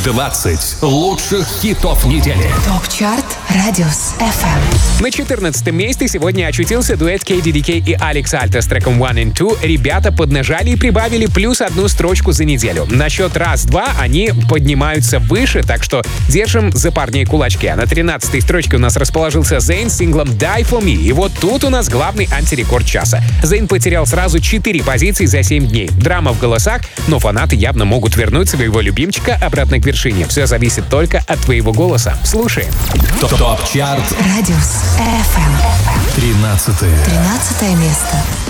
20 лучших хитов недели. ТОП-чарт Радиус FM. На 14-м месте сегодня очутился дуэт KDDK и Алекс Альто с треком One and Two. Ребята поднажали и прибавили плюс одну строчку за неделю. На счет раз-два они поднимаются выше, так что держим за парней кулачки. А на 13-й строчке у нас расположился Зейн с синглом Die For Me. И вот тут у нас главный антирекорд часа. Зейн потерял сразу 4 позиции за 7 дней. Драма в голосах, но фанаты явно могут вернуть своего любимчика обратно к вершине. Все зависит только от твоего голоса. Слушаем. ТОП-чарт Радиус FM. 13 13 место.